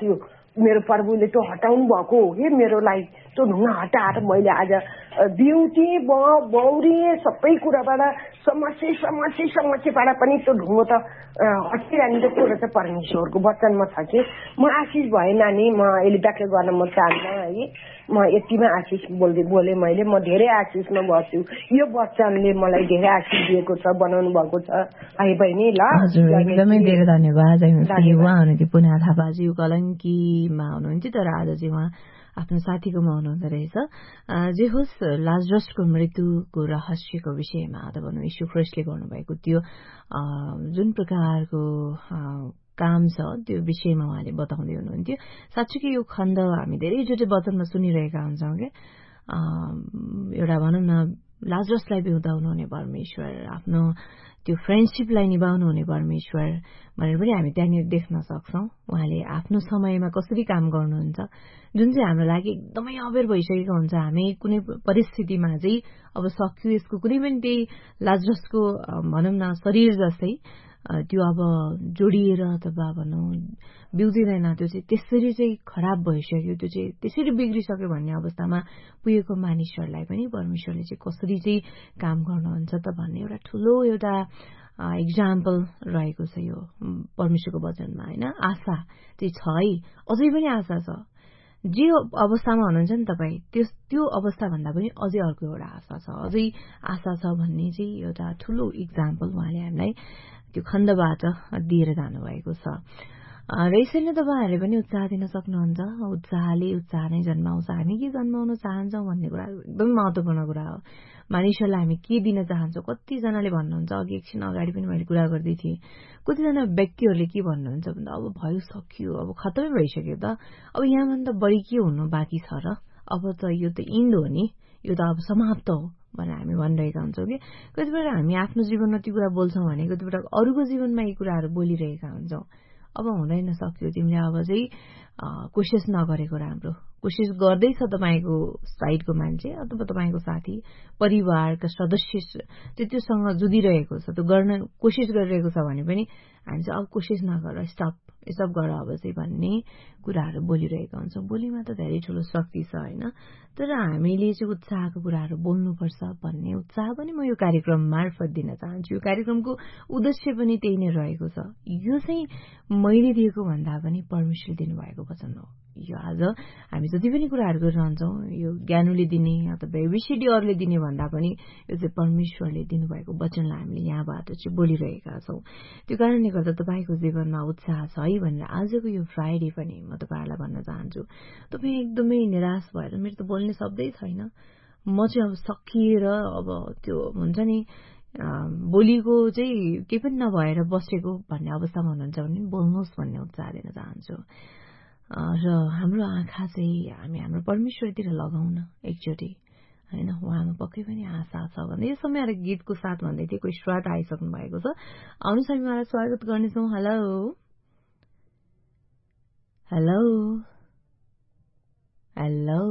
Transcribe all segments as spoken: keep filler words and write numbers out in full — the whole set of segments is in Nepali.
थियो मेरो प्रभुले त्यो हटाउनु भएको हो कि मेरो लागि त्यो ढुङ्गा हटाएर मैले आज बिउटी बौरी सबै कुराबाट समस्या समस्या समस्याबाट पनि त्यो ढुङ्गो त हटिरहने त्यो कुरो चाहिँ परमेश्वरको वचनमा छ कि म आशिष भए नानी म अहिले व्याख्या गर्न म चाहन्न है म यतिमा आशिष बोल्दै बोलेँ मैले म धेरै आशिषमा बस्छु यो वचनले मलाई धेरै आशिष दिएको छ बनाउनु भएको छ भाइ बहिनी ल एकदमै धेरै धन्यवाद उहाँ हुनुहुन्थ्यो पुना थापाज्यू कलङ्कीमा हुनुहुन्थ्यो तर आज चाहिँ उहाँ आफ्नो साथीकोमा हुनुहुँदो रहेछ जे होस् लाजरसको मृत्युको रहस्यको विषयमा अथवा यीशु ख्रीष्टले गर्नुभएको त्यो जुन प्रकारको काम छ त्यो विषयमा उहाँले बताउँदै हुनुहुन्थ्यो साँच्चै यो खण्ड हामी धेरैचोटि वचनमा सुनिरहेका हुन्छौँ क्या एउटा भनौँ न लाजरसलाई बिउताउनु हुने परमेश्वर आफ्नो त्यो फ्रेन्डसिपलाई निभाउनु हुने परमेश्वर भनेर पनि हामी त्यहाँनिर देख्न सक्छौँ उहाँले आफ्नो समयमा कसरी काम गर्नुहुन्छ जुन चाहिँ हाम्रो लागि एकदमै अबेर भइसकेको हुन्छ हामी कुनै परिस्थितिमा चाहिँ अब सक्यो यसको कुनै पनि त्यही लाजरसको भनौँ न शरीर जस्तै त्यो अब जोडिएर अथवा भनौँ बिउजिँदैन त्यो चाहिँ त्यसरी चाहिँ खराब भइसक्यो त्यो चाहिँ त्यसरी बिग्रिसक्यो भन्ने अवस्थामा पुगेको मानिसहरूलाई पनि परमेश्वरले चाहिँ कसरी चाहिँ काम गर्नुहुन्छ त भन्ने एउटा ठुलो एउटा इक्जाम्पल रहेको छ यो परमेश्वरको वचनमा होइन आशा चाहिँ छ है अझै पनि आशा छ जे अवस्थामा हुनुहुन्छ नि तपाईँ त्यो त्यो अवस्थाभन्दा पनि अझै अर्को एउटा आशा छ अझै आशा छ भन्ने चाहिँ एउटा ठुलो इक्जाम्पल उहाँले हामीलाई त्यो खण्डबाट दिएर जानुभएको छ र यसरी नै तपाईँहरूले पनि उत्साह दिन सक्नुहुन्छ उत्साहले उत्साह नै जन्माउँछ हामी के जन्माउन चाहन्छौँ भन्ने कुरा एकदम महत्त्वपूर्ण कुरा हो मानिसहरूलाई हामी के दिन चाहन्छौँ कतिजनाले भन्नुहुन्छ अघि एकछिन अगाडि पनि मैले कुरा गर्दै थिएँ कतिजना व्यक्तिहरूले के भन्नुहुन्छ भन्दा अब भयो सकियो अब खतमै भइसक्यो त अब यहाँभन्दा बढी के हुनु बाँकी छ र अब त यो त इन्ड हो नि यो त अब समाप्त हो भनेर हामी भनिरहेका हुन्छौँ कि कतिपल्ट हामी आफ्नो जीवनमा त्यो कुरा बोल्छौँ भने कतिपल्ट अरूको जीवनमा यी कुराहरू बोलिरहेका हुन्छौँ अब हुँदैन सक्यो तिमीले अब चाहिँ कोसिस नगरेको राम्रो कोसिस गर्दैछ तपाईँको साइडको मान्छे अथवा तपाईँको साथी परिवारका सदस्य त्यो त्योसँग जुधिरहेको छ त्यो गर्न कोसिस गरिरहेको छ भने पनि हामी चाहिँ अब कोसिस नगर स्टप स्टप गर अब चाहिँ भन्ने कुराहरू बोलिरहेका हुन्छौँ बोलीमा त धेरै ठुलो शक्ति छ होइन तर हामीले चाहिँ उत्साहको कुराहरू बोल्नुपर्छ भन्ने उत्साह पनि म यो कार्यक्रम मार्फत दिन चाहन्छु यो कार्यक्रमको उद्देश्य पनि त्यही नै रहेको छ यो चाहिँ मैले दिएको भन्दा पनि परमेश्वरले दिनुभएको वचन हो यो आज हामी जति पनि कुराहरू गरिरहन्छौँ यो ज्ञानले दिने अथवा एबिसिडी अरूले दिने भन्दा पनि यो चाहिँ परमेश्वरले दिनुभएको वचनलाई हामीले यहाँबाट चाहिँ बोलिरहेका छौँ त्यो कारणले गर्दा तपाईँको जीवनमा उत्साह छ है भनेर आजको यो फ्राइडे पनि म तपाईँहरूलाई भन्न चाहन्छु तपाईँ एकदमै निराश भएर मेरो त बोल्ने शब्दै छैन म चाहिँ अब सकिएर अब त्यो हुन्छ नि बोलीको चाहिँ केही पनि नभएर बसेको भन्ने अवस्थामा हुनुहुन्छ भने बोल्नुहोस् भन्ने उत्साह दिन चाहन्छु र हाम्रो आँखा चाहिँ हामी हाम्रो परमेश्वरतिर लगाउन एकचोटि होइन उहाँमा पक्कै पनि आशा छ भन्दै यो समय एउटा गीतको साथ भन्दै थिएँ कोही श्रोता आइसक्नु भएको छ आउनुहोस् हामी उहाँलाई स्वागत गर्नेछौँ हेलो हेलो हेलो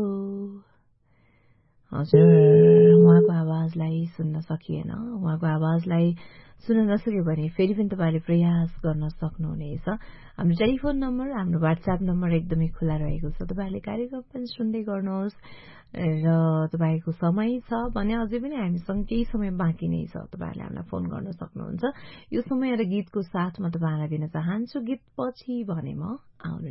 हजुर उहाँको आवाजलाई सुन्न सकिएन उहाँको आवाजलाई सुन्न नसक्यो भने फेरि पनि तपाईँले प्रयास गर्न सक्नुहुनेछ हाम्रो टेलिफोन नम्बर हाम्रो वाट्सएप नम्बर एकदमै खुला रहेको छ तपाईँहरूले कार्यक्रम पनि सुन्दै गर्नुहोस् र तपाईँको समय छ भने अझै पनि हामीसँग केही समय बाँकी नै छ तपाईँहरूले हामीलाई फोन गर्न सक्नुहुन्छ यो समय र गीतको साथ म तपाईँहरूलाई दिन चाहन्छु गीत पछि भने म आउनु